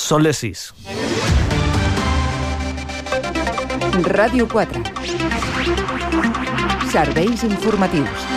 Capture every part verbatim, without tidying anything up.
Són les sis. Ràdio quatre. Serveis informatius.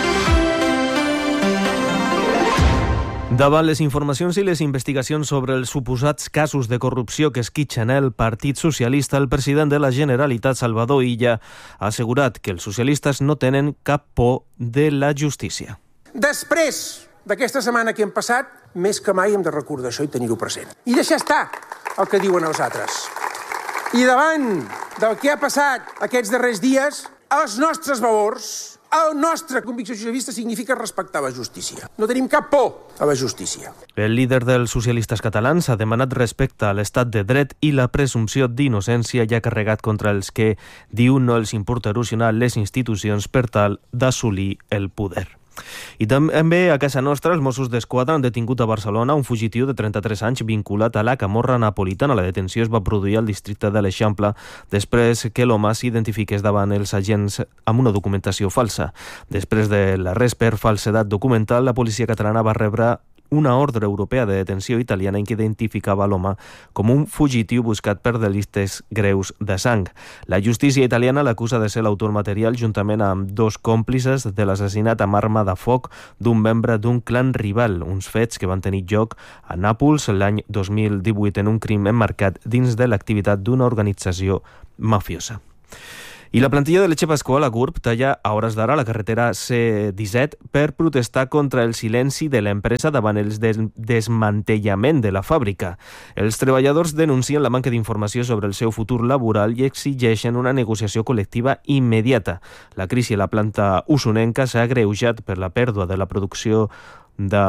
Davant les informacions i les investigacions sobre els suposats casos de corrupció que esquitxen el Partit Socialista, el president de la Generalitat, Salvador Illa, ha assegurat que els socialistes no tenen cap por de la justícia. Després d'aquesta setmana que hem passat, més que mai hem de recordar això i tenir-ho present. I deixar estar el que diuen els altres. I davant del que ha passat aquests darrers dies, els nostres valors, la nostra convicció socialista significa respectar la justícia. No tenim cap por a la justícia. El líder dels socialistes catalans ha demanat respecte a l'estat de dret i la presumpció d'innocència i ha carregat contra els que, diu, no els importa erosionar les institucions per tal d'assolir el poder. I també a casa nostra els Mossos d'Esquadra han detingut a Barcelona un fugitiu de trenta-tres anys vinculat a la camorra napolitana. La detenció es va produir al districte de l'Eixample després que l'home s'identifiqués davant els agents amb una documentació falsa. Després de l'arrest per falsedat documental, la policia catalana va rebre una ordre europea de detenció italiana en què identificava l'home com un fugitiu buscat per delictes greus de sang. La justícia italiana l'acusa de ser l'autor material juntament amb dos còmplices de l'assassinat amb arma de foc d'un membre d'un clan rival, uns fets que van tenir lloc a Nàpols l'any dos mil divuit en un crim emmarcat dins de l'activitat d'una organització mafiosa. I la plantilla de Lecce Pascual, a Gurb, talla a hores d'ara la carretera C disset per protestar contra el silenci de l'empresa davant el des desmantellament de la fàbrica. Els treballadors denuncien la manca d'informació sobre el seu futur laboral i exigeixen una negociació col·lectiva immediata. La crisi a la planta usonenca s'ha agreujat per la pèrdua de la producció de,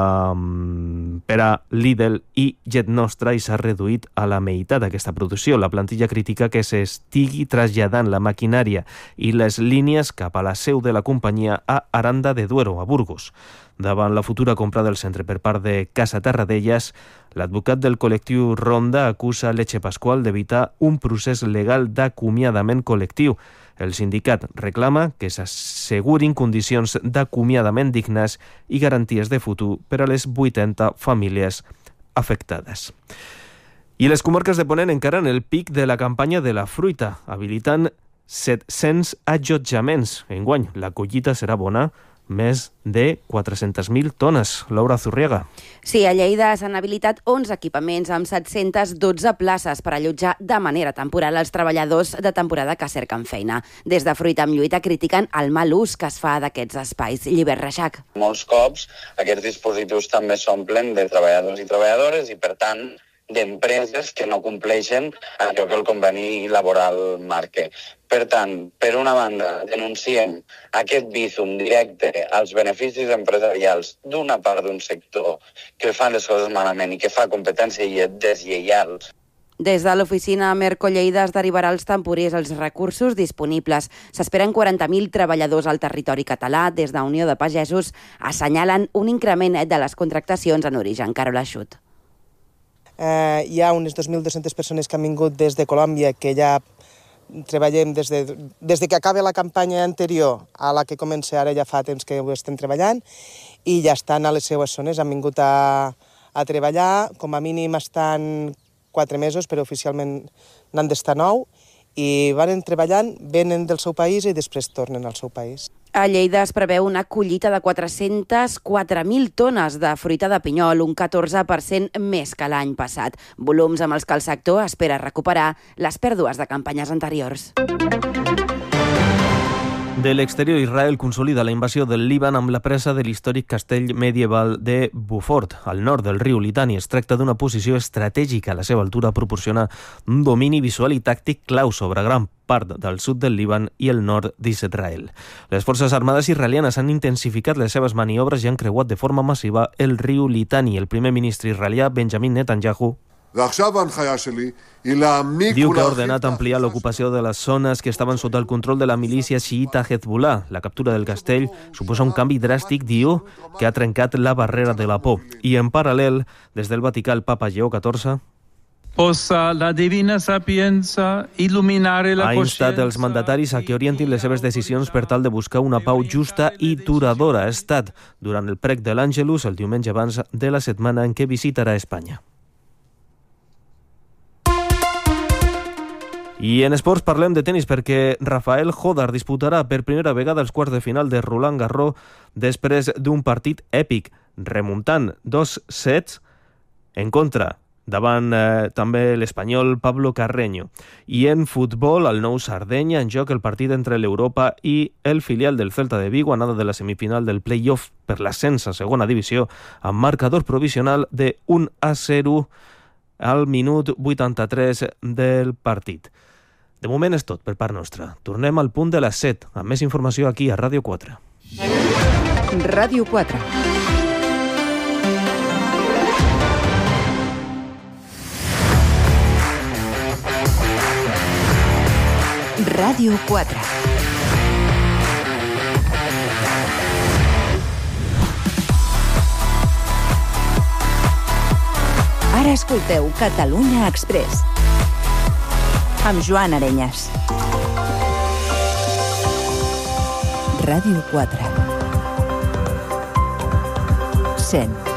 per a Lidl i Jet Nostra i s'ha reduït a la meitat aquesta producció. La plantilla critica que s'estigui traslladant la maquinària i les línies cap a la seu de la companyia a Aranda de Duero, a Burgos. Davant la futura compra del centre per part de Casa Tarradellas, l'advocat del col·lectiu Ronda acusa Lecce Pascual d'evitar un procés legal d'acomiadament col·lectiu. El sindicat reclama que s'assegurin condicions d'acomiadament dignes i garanties de futur per a les vuitanta famílies afectades. I les comarques de Ponent encara en el pic de la campanya de la fruita, habilitant set-cents allotjaments. Enguany, la collita serà bona, més de quatre-centes mil tones. Laura Zurriaga. Sí, a Lleida s'han habilitat onze equipaments amb set-centes dotze places per allotjar de manera temporal els treballadors de temporada que cerquen feina. Des de Fruita amb Lluita critiquen el mal ús que es fa d'aquests espais. Llibert Reixac. Molts cops aquests dispositius també s'omplen de treballadors i treballadores i, per tant, d'empreses que no compleixen allò que el conveni laboral marca. Per tant, per una banda, denunciem aquest bízum directe als beneficis empresarials d'una part d'un sector que fa les coses malament i que fa competència deslleial. Des de l'oficina Merco Lleida es derivarà als temporers els recursos disponibles. S'esperen quaranta mil treballadors al territori català. Des de Unió de Pagesos assenyalen un increment de les contractacions en origen. Carola Xut. Eh, hi ha unes dos mil dues-centes persones que han vingut des de Colòmbia, que ja treballem des de, des de que acaba la campanya anterior a la que comença ara, ja fa temps que ho estem treballant, i ja estan a les seues zones, han vingut a, a treballar, com a mínim estan quatre mesos, però oficialment n'han d'estar nou, i van treballant, venen del seu país i després tornen al seu país. A Lleida es preveu una collita de quatre-centes quatre mil tones de fruita de pinyol, un catorze per cent més que l'any passat. Volums amb els que el sector espera recuperar les pèrdues de campanyes anteriors. De l'exterior, Israel consolida la invasió del Líban amb la presa de l'històric castell medieval de Beaufort, al nord del riu Litani. Es tracta d'una posició estratègica. A la seva altura proporciona un domini visual i tàctic clau sobre gran part del sud del Líban i el nord d'Israel. Les forces armades israelianes han intensificat les seves maniobres i han creuat de forma massiva el riu Litani. El primer ministre israelià, Benjamin Netanyahu, diu que ha ordenat ampliar l'ocupació de les zones que estaven sota el control de la milícia xiïta Hezbollah. La captura del castell suposa un canvi dràstic, diu, que ha trencat la barrera de la por. I en paral·lel, des del Vaticà, el papa Lleó catorze possa la divina sapienza il·luminare la ha instat els mandataris a que orientin les seves decisions per tal de buscar una pau justa i duradora. Ha estat durant el prec de l'Àngelus el diumenge abans de la setmana en què visitarà Espanya. I en esports parlem de tenis perquè Rafael Jodar disputarà per primera vegada els quarts de final de Roland Garros després d'un partit èpic, remuntant dos sets en contra davant eh, també l'espanyol Pablo Carreño. I en futbol, al Nou Sardenya, en joc el partit entre l'Europa i el filial del Celta de Vigo, anada de la semifinal del play-off per l'ascens a segona divisió, amb marcador provisional de un a zero al minut vuitanta-tres del partit. De moment és tot per part nostra. Tornem al punt de les set, amb més informació aquí a Ràdio quatre. Ràdio quatre. Ràdio quatre. Ara escolteu Catalunya Express amb Joan Arenyes. Ràdio quatre. Sent.